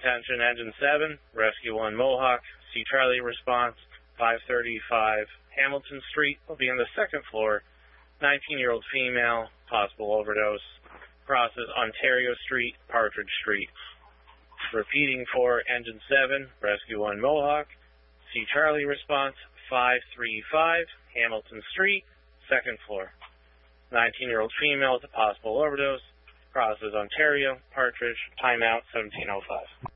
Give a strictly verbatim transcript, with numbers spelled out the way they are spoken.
Attention, Engine seven, Rescue one Mohawk, C Charlie response, five thirty-five Hamilton Street, will be on the second floor, nineteen-year-old female, possible overdose, crosses Ontario Street, Partridge Street. Repeating for Engine seven, Rescue one Mohawk, C Charlie response, five thirty-five Hamilton Street, second floor. nineteen-year-old female with a possible overdose, crosses Ontario, Partridge, timeout seventeen oh five.